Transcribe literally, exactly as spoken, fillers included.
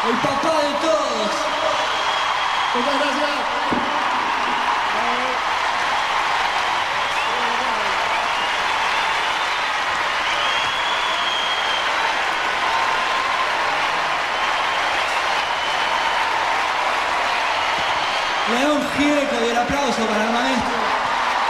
el papá de todos. Muchas gracias. Le da un gieco y el aplauso para el maestro.